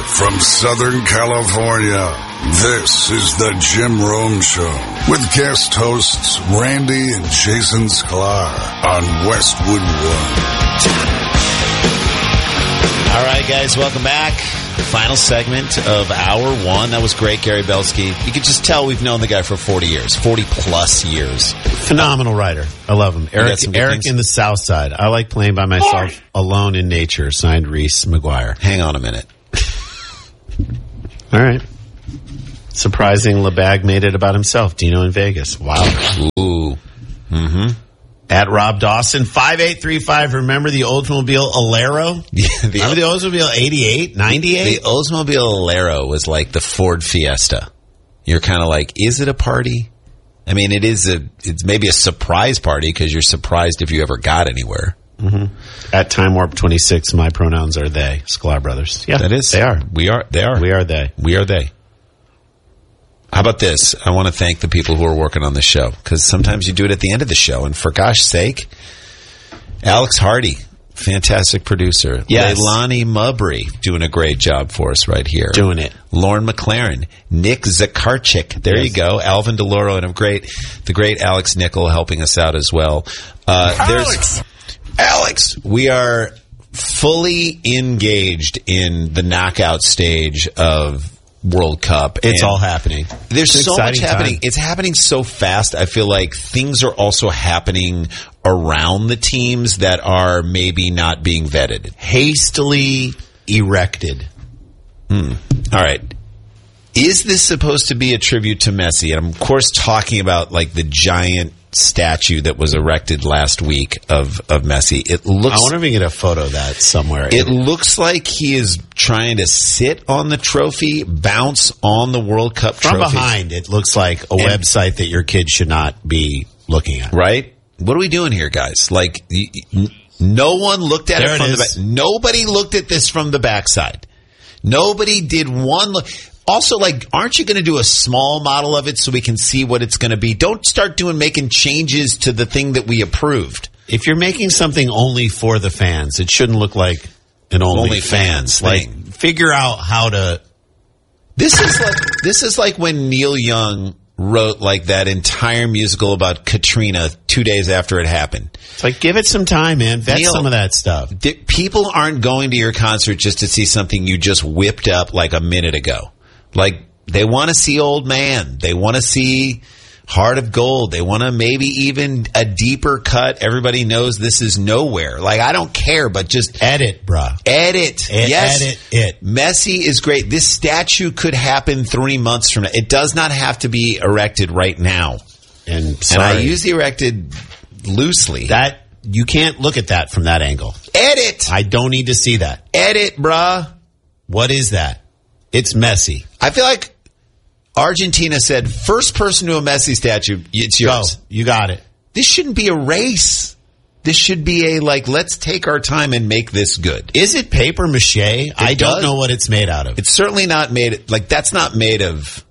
from Southern California, this is the Jim Rome Show with guest hosts Randy and Jason Sklar on Westwood One. All right, guys, welcome back. Final segment of Hour 1. That was great, Gary Belsky. You can just tell we've known the guy for 40 years, 40-plus years. Phenomenal writer. I love him. Eric in the South Side. I like playing by myself, alone in nature, signed Reese McGuire. Hang on a minute. All right. Surprising LeBag made it about himself. Dino in Vegas. Wow. Ooh. Mm-hmm. At Rob Dawson, 5835. Remember the Oldsmobile Alero? Remember the Oldsmobile 88, 98? The Oldsmobile Alero was like the Ford Fiesta. You're kind of like, is it a party? I mean, it's maybe a surprise party because you're surprised if you ever got anywhere. Mm-hmm. At Time Warp 26, my pronouns are they, Sklar Brothers. Yeah, that is. They are. We are. They are. We are they. We are they. How about this? I want to thank the people who are working on the show because sometimes you do it at the end of the show. And for gosh sake, Alex Hardy, fantastic producer. Yes. Leilani Mubry doing a great job for us right here. Doing it. Lauren McLaren, Nick Zakarchik. There you go. Alvin DeLoro and the great Alex Nickel helping us out as well. Alex, we are fully engaged in the knockout stage of World Cup. It's all happening. There's so much happening. Time. It's happening so fast. I feel like things are also happening around the teams that are maybe not being vetted. Hastily erected. All right. Is this supposed to be a tribute to Messi? And I'm, of course, talking about like the giant statue that was erected last week of Messi. It looks. I wonder if we can get a photo of that somewhere. It looks like he is trying to sit on the trophy, bounce on the World Cup trophy. From behind, it looks like a website that your kid should not be looking at. Right? What are we doing here, guys? Like, no one looked at it from the back. Nobody looked at this from the backside. Nobody did one look. Also, like, aren't you going to do a small model of it so we can see what it's going to be? Don't start making changes to the thing that we approved. If you're making something only for the fans, it shouldn't look like an only fans thing. Like, figure out how to. This is like when Neil Young wrote like that entire musical about Katrina 2 days after it happened. It's like, give it some time, man. Vet some of that stuff. People aren't going to your concert just to see something you just whipped up like a minute ago. Like, they want to see Old Man. They want to see Heart of Gold. They want to maybe even a deeper cut. Everybody knows this is Nowhere. Like, I don't care, but just edit, bruh. Edit. Yes. Edit it. Messi is great. This statue could happen 3 months from now. It does not have to be erected right now. And I use the erected loosely. That you can't look at that from that angle. Edit. I don't need to see that. Edit, bruh. What is that? It's Messi. I feel like Argentina said, first person to a Messi statue, it's yours. Go. You got it. This shouldn't be a race. This should be let's take our time and make this good. Is it paper mache? I don't know what it's made out of. It's certainly not made, that's not made of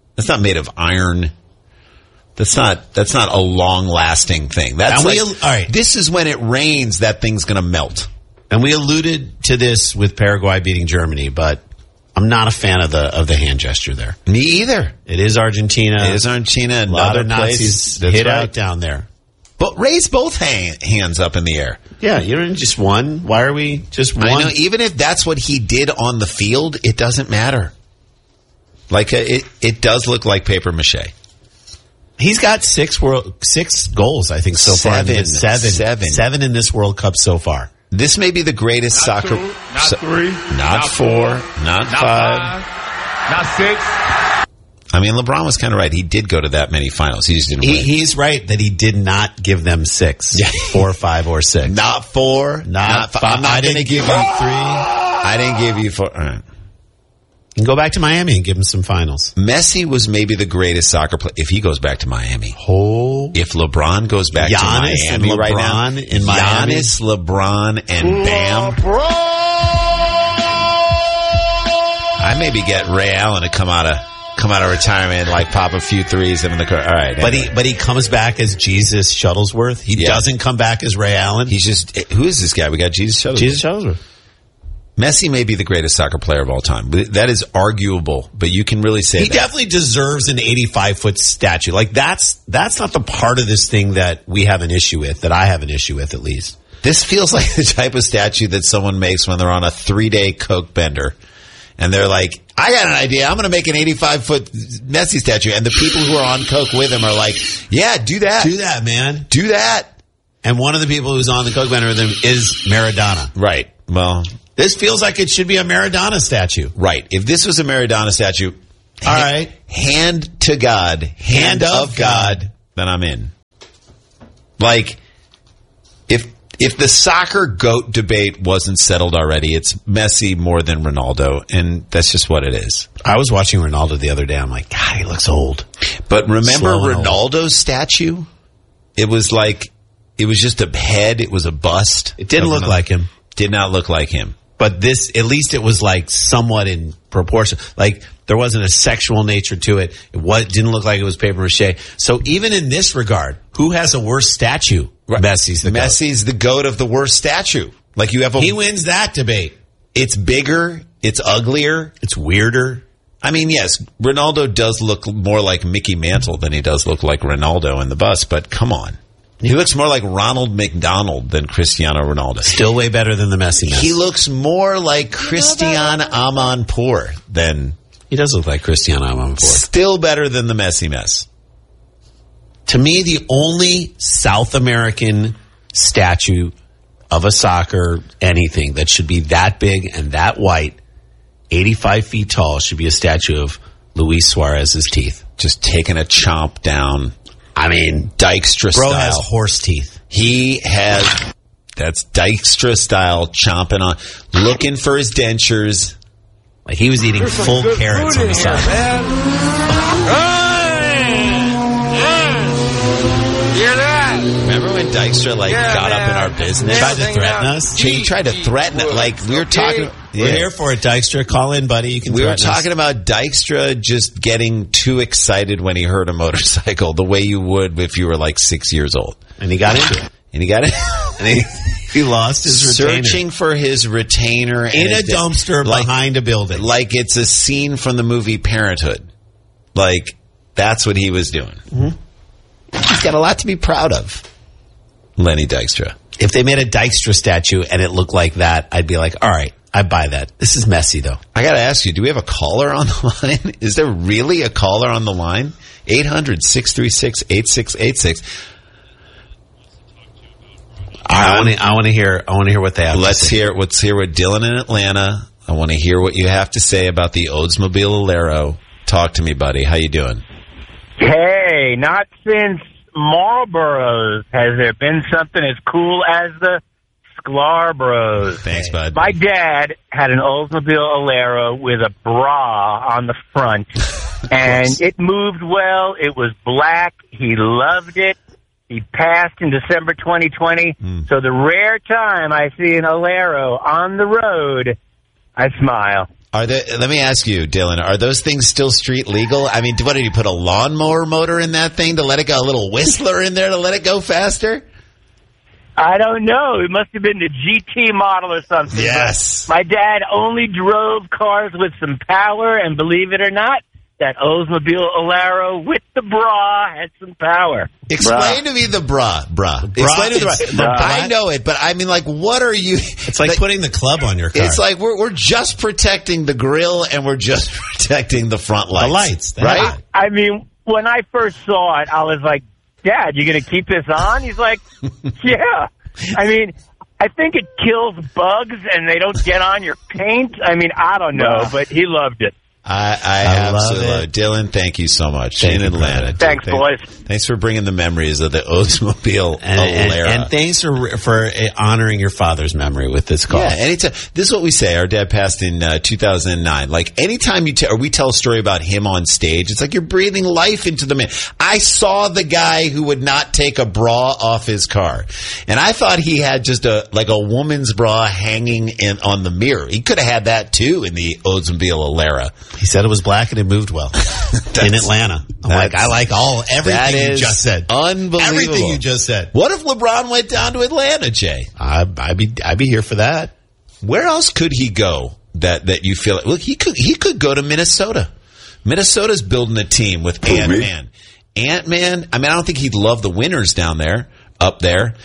iron. That's not a long-lasting thing. That's all right. This is when it rains, that thing's going to melt. And we alluded to this with Paraguay beating Germany, but I'm not a fan of the hand gesture there. Me either. It is Argentina. A lot of Nazis hit out down there. But raise both hands up in the air. Yeah, you don't just one. Why are we just one? I know, even if that's what he did on the field, it doesn't matter. Like, it does look like paper mache. He's got six goals, I think, so far. Seven in this World Cup so far. This may be the greatest soccer. Not three. Not four. Not five. Not six. I mean, LeBron was kind of right. He did go to that many finals. He just didn't win. He's right that he did not give them 6. 4, 5, or 6. Not 4. Not 5. I didn't give you 3. I didn't give you 4. All right. You can go back to Miami and give him some finals. Messi was maybe the greatest soccer player if he goes back to Miami. If LeBron goes back to Miami right now. In Miami. Giannis, LeBron, and Bam. I maybe get Ray Allen to come out of retirement, like pop a few threes in the court. All right. But he comes back as Jesus Shuttlesworth. He doesn't come back as Ray Allen. He's just, who is this guy? We got Jesus Shuttlesworth. Jesus Shuttlesworth. Messi may be the greatest soccer player of all time. That is arguable, but you can really say he definitely deserves an 85-foot statue. Like that's not the part of this thing that we have an issue with, that I have an issue with at least. This feels like the type of statue that someone makes when they're on a 3-day Coke bender. And they're like, I got an idea. I'm going to make an 85-foot Messi statue. And the people who are on Coke with him are like, yeah, do that. Do that, man. Do that. And one of the people who's on the Coke bender with him is Maradona. Right. Well, this feels like it should be a Maradona statue. Right. If this was a Maradona statue, all right, hand to God, hand of God, then I'm in. Like, if the soccer GOAT debate wasn't settled already, it's Messi more than Ronaldo, and that's just what it is. I was watching Ronaldo the other day. I'm like, God, he looks old. But remember Ronaldo's statue? It was like, it was just a head. It was a bust. It didn't look like him. Did not look like him. But this, at least it was like somewhat in proportion. Like there wasn't a sexual nature to it. It didn't look like it was paper mache. So even in this regard, who has a worse statue? Right. Messi's the GOAT of the worst statue. Like he wins that debate. It's bigger. It's uglier. It's weirder. I mean, yes, Ronaldo does look more like Mickey Mantle than he does look like Ronaldo in the bust, but come on. He looks more like Ronald McDonald than Cristiano Ronaldo. Still way better than the Messi mess. He looks more like Christian Amanpour than... He does look like Christian Amanpour. Still better than the Messi mess. To me, the only South American statue of a soccer anything that should be that big and that white, 85 feet tall, should be a statue of Luis Suarez's teeth. Just taking a chomp down. I mean, Dykstra bro style. Has horse teeth. He has, that's Dykstra style, chomping on, looking for his dentures. Like he was eating full carrots on the side. Remember when Dykstra got up in our business? Tried to threaten us? He tried to threaten it. Like we were talking. We're here for it, Dykstra. Call in, buddy. You can. We were talking about Dykstra just getting too excited when he heard a motorcycle, the way you would if you were like 6 years old. And he got into it. And he got it. And he lost his retainer. Searching for his retainer in a dumpster behind a building, like it's a scene from the movie Parenthood. Like that's what he was doing. Mm-hmm. He's got a lot to be proud of, Lenny Dykstra. If they made a Dykstra statue and it looked like that, I'd be like, all right, I buy that. This is messy, though. I got to ask you, do we have a caller on the line? Is there really a caller on the line? 800-636-8686. I want to hear what they have Let's hear what Dylan in Atlanta. I want to hear what you have to say about the Oldsmobile Alero. Talk to me, buddy. How you doing? Hey, not since Marlboros has there been something as cool as the Sklar-Bros. Thanks, bud. My dad had an Oldsmobile Alero with a bra on the front, and it moved well. It was black. He loved it. He passed in December 2020. So the rare time I see an Alero on the road, I smile. Let me ask you, Dylan, are those things still street legal? I mean, what did you put a lawnmower motor in that thing to let it go? A little whistler in there to let it go faster? I don't know. It must have been the GT model or something. Yes. My dad only drove cars with some power, and believe it or not, that Oldsmobile Alero with the bra had some power. Explain to me the bra. Explain to me the bra. I know it, but I mean, like, what are you... It's like putting the club on your car. It's like we're just protecting the grill and we're just protecting the front lights. The lights. Right? I mean, when I first saw it, I was like, Dad, you going to keep this on? He's like, yeah. I mean... I think it kills bugs and they don't get on your paint. I mean, I don't know, but he loved it. I absolutely love it. Dylan, thank you so much. In Atlanta. Thanks, boys. Thanks for bringing the memories of the Oldsmobile Alero. And thanks for honoring your father's memory with this call. Yeah, anytime. This is what we say. Our dad passed in 2009. Like, anytime we tell a story about him on stage, it's like you're breathing life into the man. I saw the guy who would not take a bra off his car. And I thought he had just a woman's bra hanging on the mirror. He could have had that, too, in the Oldsmobile Alero. He said it was black and it moved well in Atlanta. I like everything you just said. Unbelievable. Everything you just said. What if LeBron went down to Atlanta, Jay? I'd be here for that. Where else could he go that you feel like? Look, he could go to Minnesota. Minnesota's building a team with Ant-Man. Ant-Man, I mean, I don't think he'd love the winners down there, up there.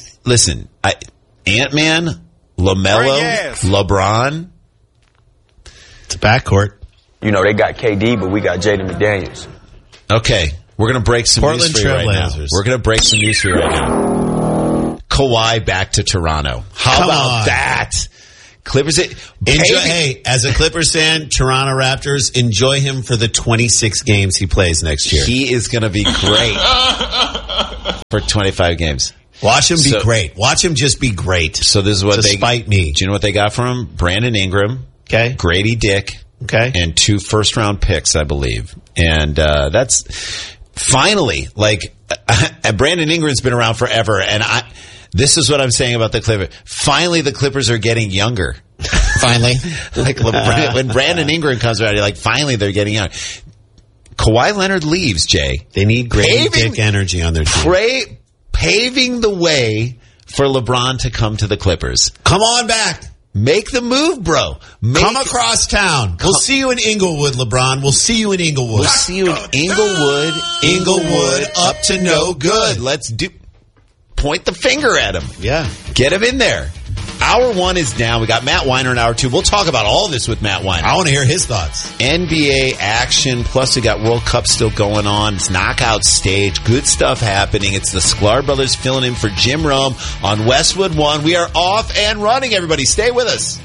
Ant-Man, LaMelo, LeBron. It's a backcourt. You know, they got KD, but we got Jaden McDaniels. Okay, we're going to break some news for you right now. We're going to break some news for you right now. Kawhi back to Toronto. How about that? Clippers. Hey, as a Clippers fan, Toronto Raptors, enjoy him for the 26 games he plays next year. He is going to be great for 25 games. Watch him be great. Watch him just be great. So this is what despite me. Do you know what they got from him? Brandon Ingram, okay, Grady Dick, okay, and 2 first-round picks, I believe. And that's finally Brandon Ingram's been around forever, and this is what I'm saying about the Clippers. Finally, the Clippers are getting younger. Finally. When Brandon Ingram comes around, you're like, finally, they're getting young. Kawhi Leonard leaves, Jay. They need Grady Dick energy on their team. Paving the way for LeBron to come to the Clippers. Come on back. Make the move, bro. Come across town. We'll see you in Inglewood, LeBron. We'll see you in Inglewood. We'll see you in Inglewood. Inglewood up to no good. Let's point the finger at him. Yeah. Get him in there. Hour 1 is down. We got Matt Weiner in Hour 2. We'll talk about all this with Matt Weiner. I want to hear his thoughts. NBA action, plus we got World Cup still going on. It's knockout stage. Good stuff happening. It's the Sklar brothers filling in for Jim Rome on Westwood One. We are off and running, everybody. Stay with us.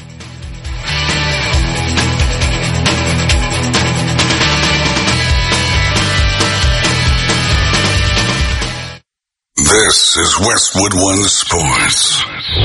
This is Westwood One Sports.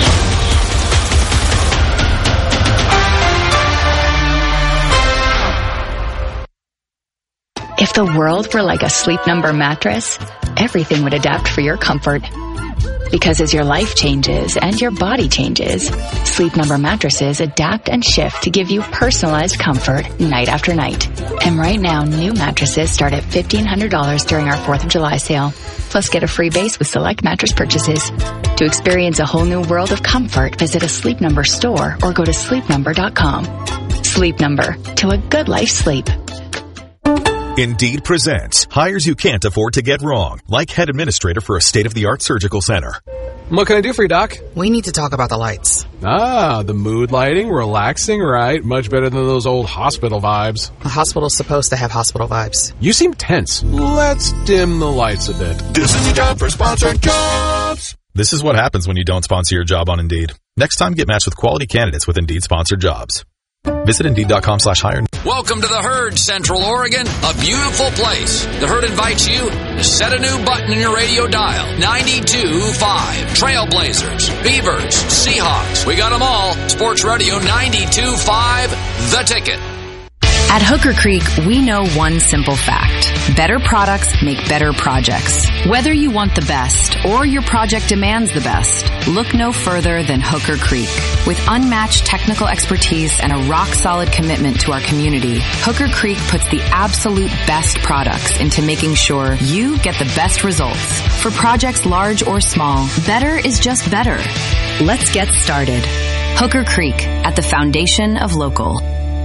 If the world were like a Sleep Number mattress, everything would adapt for your comfort. Because as your life changes and your body changes, Sleep Number mattresses adapt and shift to give you personalized comfort night after night. And right now, new mattresses start at $1,500 during our 4th of July sale. Plus, get a free base with select mattress purchases. To experience a whole new world of comfort, visit a Sleep Number store or go to sleepnumber.com. Sleep Number, to a good life sleep. Indeed presents hires you can't afford to get wrong, like head administrator for a state-of-the-art surgical center. What can I do for you, Doc? We need to talk about the lights. The mood lighting, relaxing, right? Much better than those old hospital vibes. A hospital's supposed to have hospital vibes. You seem tense. Let's dim the lights a bit. This is the time for sponsored jobs. This is what happens when you don't sponsor your job on Indeed. Next time, get matched with quality candidates with Indeed sponsored jobs. Visit Indeed.com/hire. Welcome to the Herd, Central Oregon, a beautiful place. The Herd invites you to set a new button in your radio dial. 92.5. Trailblazers, Beavers, Seahawks. We got them all. Sports Radio 92.5. The Ticket. At Hooker Creek, we know one simple fact. Better products make better projects. Whether you want the best or your project demands the best, look no further than Hooker Creek. With unmatched technical expertise and a rock-solid commitment to our community, Hooker Creek puts the absolute best products into making sure you get the best results. For projects large or small, better is just better. Let's get started. Hooker Creek, at the foundation of local.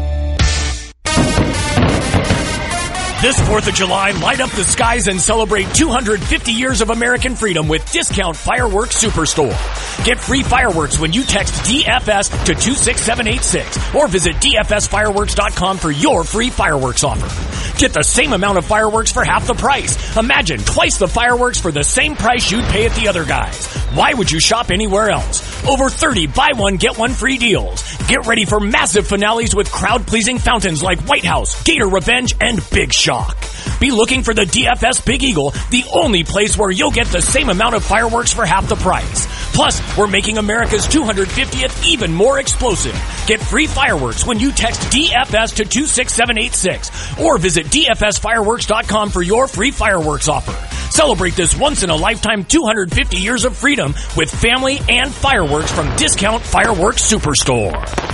This 4th of July, light up the skies and celebrate 250 years of American freedom with Discount Fireworks Superstore. Get free fireworks when you text DFS to 26786 or visit dfsfireworks.com for your free fireworks offer. Get the same amount of fireworks for half the price. Imagine twice the fireworks for the same price you'd pay at the other guys. Why would you shop anywhere else? Over 30 buy one, get one free deals. Get ready for massive finales with crowd-pleasing fountains like White House, Gator Revenge, and Big Shock. Be looking for the DFS Big Eagle, the only place where you'll get the same amount of fireworks for half the price. Plus, we're making America's 250th even more explosive. Get free fireworks when you text DFS to 26786 or visit dfsfireworks.com for your free fireworks offer. Celebrate this once-in-a-lifetime 250 years of freedom with family and fireworks from Discount Fireworks Superstore.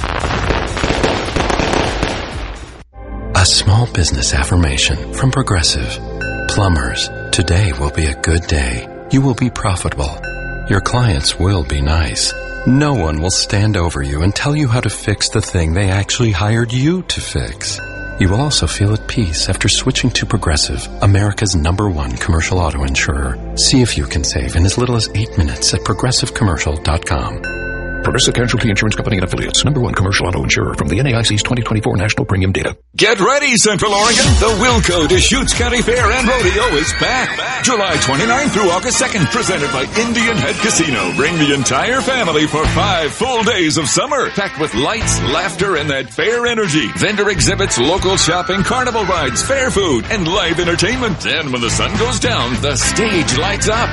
A small business affirmation from Progressive. Plumbers, today will be a good day. You will be profitable. Your clients will be nice. No one will stand over you and tell you how to fix the thing they actually hired you to fix. You will also feel at peace after switching to Progressive, America's #1 commercial auto insurer. See if you can save in as little as 8 minutes at progressivecommercial.com. Progressive Casualty Insurance Company and Affiliates. #1 commercial auto insurer from the NAIC's 2024 National Premium Data. Get ready, Central Oregon. The Wilco Deschutes County Fair and Rodeo is back. July 29th through August 2nd. Presented by Indian Head Casino. Bring the entire family for 5 full days of summer. Packed with lights, laughter, and that fair energy. Vendor exhibits, local shopping, carnival rides, fair food, and live entertainment. And when the sun goes down, the stage lights up.